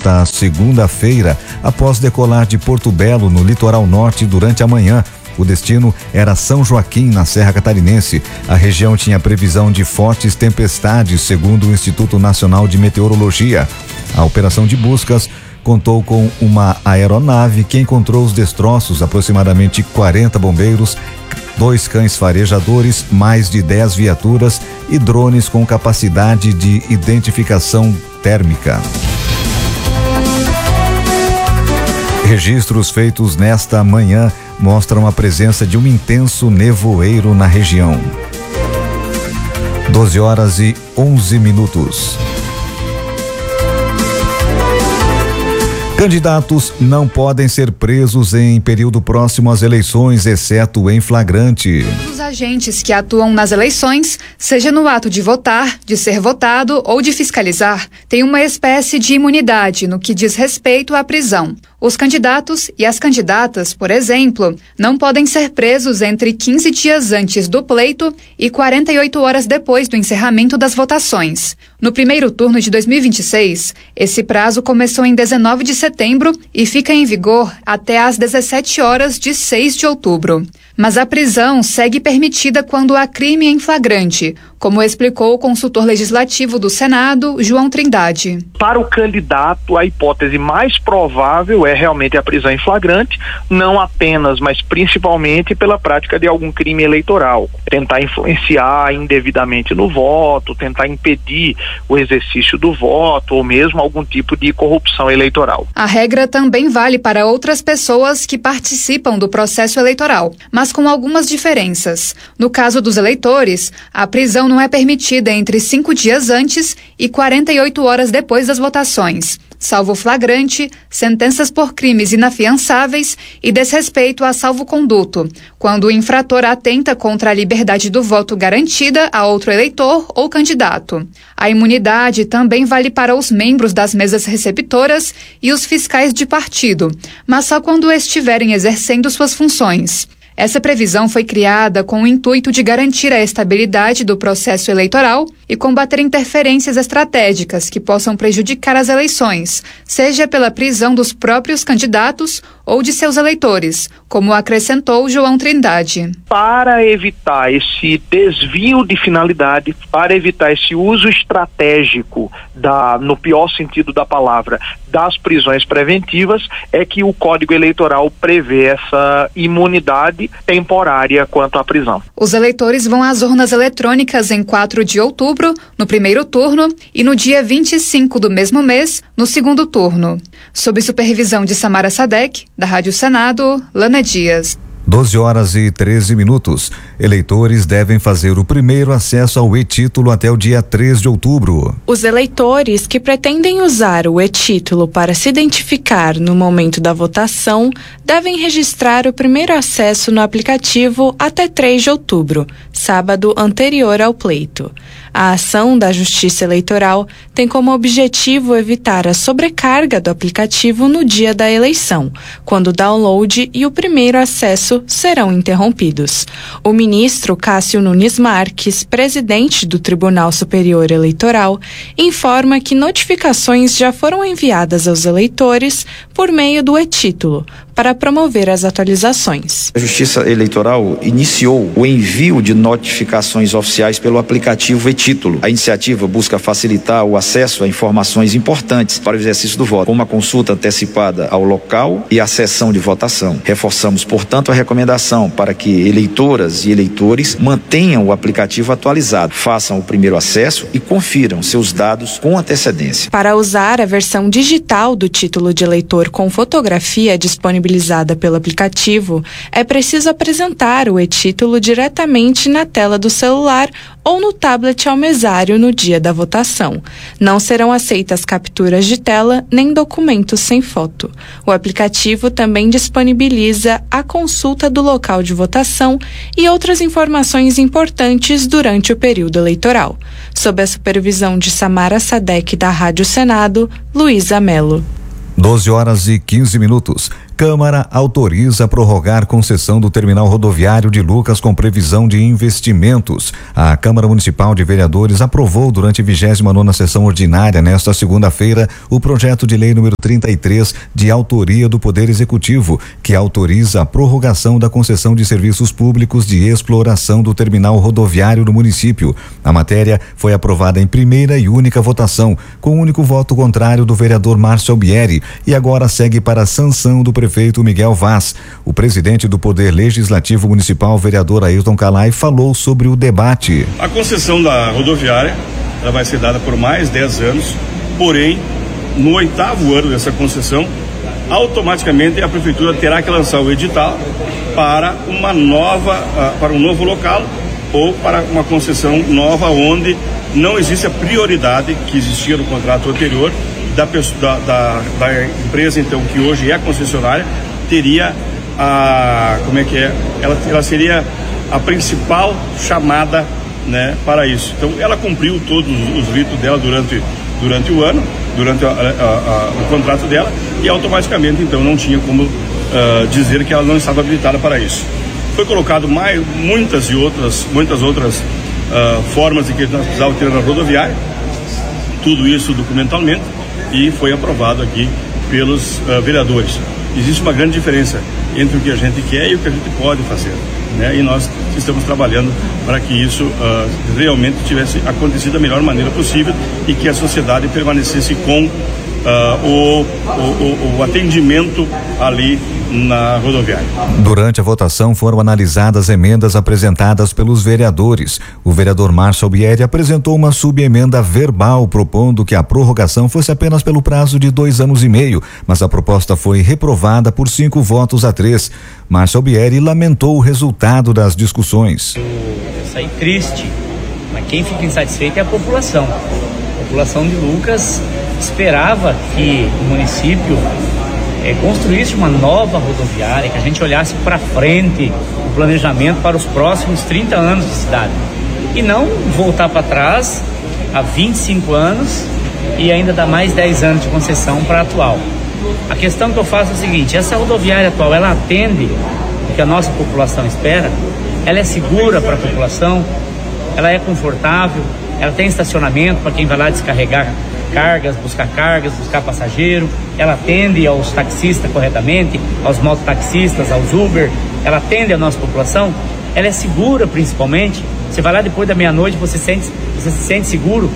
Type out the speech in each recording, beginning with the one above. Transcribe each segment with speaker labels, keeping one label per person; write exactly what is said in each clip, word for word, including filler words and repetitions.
Speaker 1: nesta segunda-feira, após decolar de Porto Belo, no litoral norte, durante a manhã. O destino era São Joaquim, na Serra Catarinense. A região tinha previsão de fortes tempestades, segundo o Instituto Nacional de Meteorologia. A operação de buscas contou com uma aeronave que encontrou os destroços, aproximadamente quarenta bombeiros, dois cães farejadores, mais de dez viaturas e drones com capacidade de identificação térmica. Registros feitos nesta manhã mostram a presença de um intenso nevoeiro na região. doze horas e onze minutos. Candidatos não podem ser presos em período próximo às eleições, exceto em flagrante.
Speaker 2: Os agentes que atuam nas eleições, seja no ato de votar, de ser votado ou de fiscalizar, têm uma espécie de imunidade no que diz respeito à prisão. Os candidatos e as candidatas, por exemplo, não podem ser presos entre quinze dias antes do pleito e quarenta e oito horas depois do encerramento das votações. No primeiro turno de dois mil e vinte e seis, esse prazo começou em dezenove de setembro e fica em vigor até às dezessete horas de seis de outubro. Mas a prisão segue permitida quando há crime em flagrante, como explicou o consultor legislativo do Senado, João Trindade.
Speaker 3: Para o candidato, a hipótese mais provável é realmente a prisão em flagrante, não apenas, mas principalmente pela prática de algum crime eleitoral. Tentar influenciar indevidamente no voto, tentar impedir o exercício do voto ou mesmo algum tipo de corrupção eleitoral.
Speaker 2: A regra também vale para outras pessoas que participam do processo eleitoral, mas com algumas diferenças. No caso dos eleitores, a prisão não é permitida entre cinco dias antes e quarenta e oito horas depois das votações, salvo flagrante, sentenças por crimes inafiançáveis e desrespeito a salvo-conduto, quando o infrator atenta contra a liberdade do voto garantida a outro eleitor ou candidato. A imunidade também vale para os membros das mesas receptoras e os fiscais de partido, mas só quando estiverem exercendo suas funções. Essa previsão foi criada com o intuito de garantir a estabilidade do processo eleitoral e combater interferências estratégicas que possam prejudicar as eleições, seja pela prisão dos próprios candidatos ou de seus eleitores, como acrescentou João Trindade.
Speaker 3: Para evitar esse desvio de finalidade, para evitar esse uso estratégico, da, no pior sentido da palavra, das prisões preventivas, é que o Código Eleitoral prevê essa imunidade temporária quanto à prisão.
Speaker 2: Os eleitores vão às urnas eletrônicas em quatro de outubro, no primeiro turno, e no dia vinte e cinco do mesmo mês, no segundo turno. Sob supervisão de Samara Sadek, da Rádio Senado, Lana Dias.
Speaker 1: doze horas e treze minutos. Eleitores devem fazer o primeiro acesso ao e-título até o dia três de outubro.
Speaker 4: Os eleitores que pretendem usar o e-título para se identificar no momento da votação devem registrar o primeiro acesso no aplicativo até três de outubro, sábado anterior ao pleito. A ação da Justiça Eleitoral tem como objetivo evitar a sobrecarga do aplicativo no dia da eleição, quando o download e o primeiro acesso serão interrompidos. O ministro Cássio Nunes Marques, presidente do Tribunal Superior Eleitoral, informa que notificações já foram enviadas aos eleitores por meio do e-título, para promover as atualizações.
Speaker 5: A Justiça Eleitoral iniciou o envio de notificações oficiais pelo aplicativo e-título. A iniciativa busca facilitar o acesso a informações importantes para o exercício do voto, como a consulta antecipada ao local e a sessão de votação. Reforçamos, portanto, a recomendação para que eleitoras e eleitores mantenham o aplicativo atualizado, façam o primeiro acesso e confiram seus dados com antecedência.
Speaker 4: Para usar a versão digital do título de eleitor com fotografia disponibilizada pelo aplicativo, é preciso apresentar o e-título diretamente na tela do celular ou no tablet ao mesário no dia da votação. Não serão aceitas capturas de tela nem documentos sem foto. O aplicativo também disponibiliza a consulta do local de votação e outras informações importantes durante o período eleitoral. Sob a supervisão de Samara Sadek, da Rádio Senado, Luísa Melo.
Speaker 1: doze horas e quinze minutos. Câmara autoriza prorrogar concessão do terminal rodoviário de Lucas com previsão de investimentos. A Câmara Municipal de Vereadores aprovou durante a vigésima nona sessão ordinária nesta segunda-feira o projeto de lei número trinta e três de autoria do Poder Executivo, que autoriza a prorrogação da concessão de serviços públicos de exploração do terminal rodoviário do município. A matéria foi aprovada em primeira e única votação, com o único voto contrário do vereador Márcio Albieri, e agora segue para a sanção do prefeito Prefeito Miguel Vaz. O presidente do Poder Legislativo Municipal, vereador Ailton Calai, falou sobre o debate.
Speaker 6: A concessão da rodoviária, ela vai ser dada por mais dez anos, porém, no oitavo ano dessa concessão, automaticamente a prefeitura terá que lançar o edital para uma nova, uh, para um novo local ou para uma concessão nova onde não existe a prioridade que existia no contrato anterior. Da, da, da, da empresa, então, que hoje é concessionária, teria a, como é que é, ela, ela seria a principal chamada, né, para isso. Então, ela cumpriu todos os ritos dela durante, durante o ano, durante a, a, a, o contrato dela, e automaticamente, então, não tinha como uh, dizer que ela não estava habilitada para isso. Foi colocado mais, muitas e outras, muitas outras uh, formas de que nós precisávamos ter na rodoviária, tudo isso documentalmente, e foi aprovado aqui pelos uh, vereadores. Existe uma grande diferença entre o que a gente quer e o que a gente pode fazer, né? E nós estamos trabalhando para que isso uh, realmente tivesse acontecido da melhor maneira possível e que a sociedade permanecesse com uh, o, o, o atendimento ali na rodoviária.
Speaker 1: Durante a votação foram analisadas emendas apresentadas pelos vereadores. O vereador Márcio Albieri apresentou uma subemenda verbal propondo que a prorrogação fosse apenas pelo prazo de dois anos e meio, mas a proposta foi reprovada por cinco votos a três. Márcio Albieri lamentou o resultado das discussões.
Speaker 7: Eu, eu saí triste, mas quem fica insatisfeito é a população. A população de Lucas esperava que o município É, construísse uma nova rodoviária, que a gente olhasse para frente o planejamento para os próximos trinta anos de cidade e não voltar para trás há vinte e cinco anos e ainda dar mais dez anos de concessão para a atual. A questão que eu faço é a seguinte: essa rodoviária atual, ela atende o que a nossa população espera, ela é segura para a população, ela é confortável, ela tem estacionamento para quem vai lá descarregar cargas, buscar cargas, buscar passageiro, ela atende aos taxistas corretamente, aos mototaxistas, aos Uber, ela atende a nossa população, ela é segura principalmente. Você vai lá depois da meia-noite, você, sente, você se sente seguro.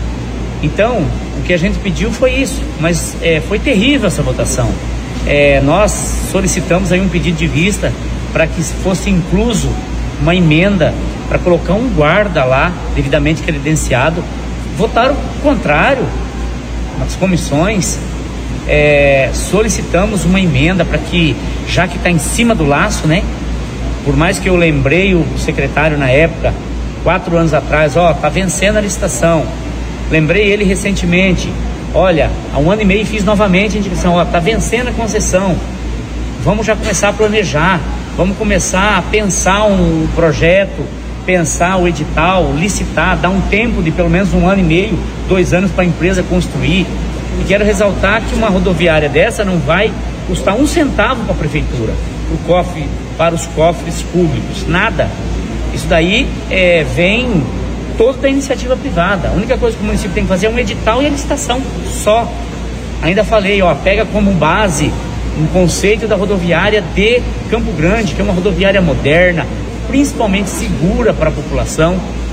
Speaker 7: Então, o que a gente pediu foi isso, mas é, foi terrível essa votação. É, nós solicitamos aí um pedido de vista para que fosse incluso uma emenda para colocar um guarda lá, devidamente credenciado. Votaram contrário nas comissões. É, solicitamos uma emenda para que, já que está em cima do laço, né? Por mais que eu lembrei o secretário na época, quatro anos atrás, ó, tá vencendo a licitação. Lembrei ele recentemente, olha, há um ano e meio fiz novamente a indicação, ó, tá vencendo a concessão. Vamos já começar a planejar, vamos começar a pensar um projeto, pensar o edital, licitar, dar um tempo de pelo menos um ano e meio, dois anos para a empresa construir. E quero ressaltar que uma rodoviária dessa não vai custar um centavo para a prefeitura, o cofre, para os cofres públicos, nada. Isso daí é, vem todo da iniciativa privada. A única coisa que o município tem que fazer é um edital e a licitação, só. Ainda falei, ó, pega como base um conceito da rodoviária de Campo Grande, que é uma rodoviária moderna, principalmente segura para a população,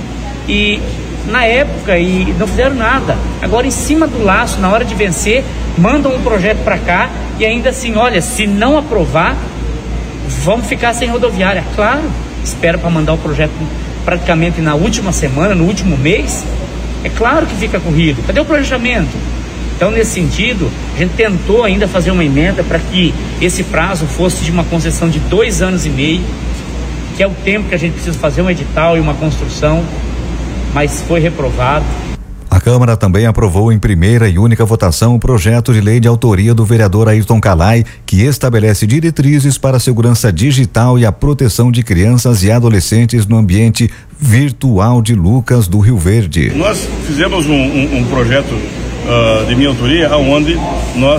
Speaker 7: e na época e não fizeram nada. Agora, em cima do laço, na hora de vencer, mandam um projeto para cá e ainda assim, olha, se não aprovar, vamos ficar sem rodoviária. Claro, espera para mandar o projeto praticamente na última semana, no último mês, é claro que fica corrido. Cadê o planejamento? Então, nesse sentido, a gente tentou ainda fazer uma emenda para que esse prazo fosse de uma concessão de dois anos e meio, que é o tempo que a gente precisa fazer um edital e uma construção, mas foi reprovado.
Speaker 1: A Câmara também aprovou em primeira e única votação o projeto de lei de autoria do vereador Ailton Calai, que estabelece diretrizes para a segurança digital e a proteção de crianças e adolescentes no ambiente virtual de Lucas do Rio Verde.
Speaker 6: Nós fizemos um, um, um projeto uh, de minha autoria, onde nós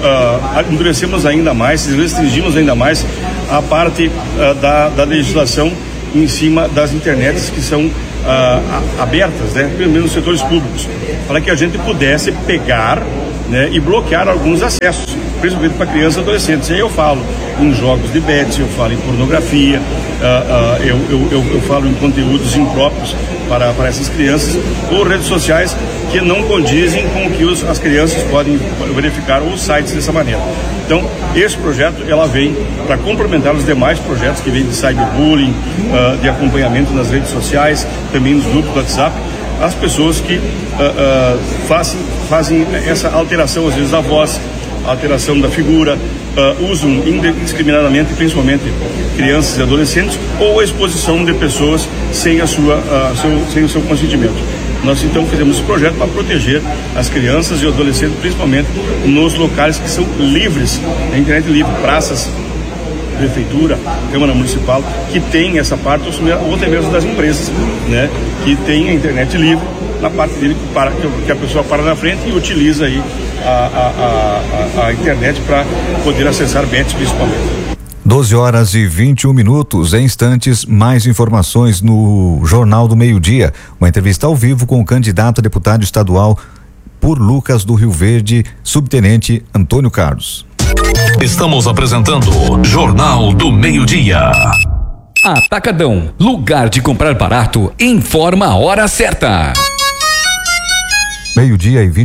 Speaker 6: uh, endurecemos ainda mais, restringimos ainda mais a parte uh, da, da legislação em cima das internets que são uh, abertas, né, pelo menos nos setores públicos, para que a gente pudesse pegar, né, e bloquear alguns acessos, principalmente para crianças e adolescentes. E aí eu falo em jogos de bets, eu falo em pornografia, uh, uh, eu, eu, eu, eu falo em conteúdos impróprios para, para essas crianças, ou redes sociais que não condizem com o que os, as crianças podem verificar os sites dessa maneira. Então, esse projeto ela vem para complementar os demais projetos que vêm de cyberbullying, uh, de acompanhamento nas redes sociais, também nos grupos do WhatsApp, as pessoas que uh, uh, fazem, fazem essa alteração, às vezes, da voz, alteração da figura, uh, usam indiscriminadamente, principalmente crianças e adolescentes, ou a exposição de pessoas sem, a sua, uh, seu, sem o seu consentimento. Nós então fizemos esse projeto para proteger as crianças e adolescentes, principalmente nos locais que são livres, na internet livre, praças, prefeitura, Câmara Municipal, que tem essa parte, ou até mesmo das empresas, né, que tem a internet livre, na parte dele para, que a pessoa para na frente e utiliza aí a, a, a, a internet para poder acessar bets principalmente.
Speaker 1: doze horas e vinte e um minutos. Em instantes, mais informações no Jornal do Meio-Dia. Uma entrevista ao vivo com o candidato a deputado estadual por Lucas do Rio Verde, subtenente Antônio Carlos.
Speaker 8: Estamos apresentando Jornal do Meio-Dia.
Speaker 9: Atacadão, lugar de comprar barato, informa a hora certa.
Speaker 1: Meio-dia e vinte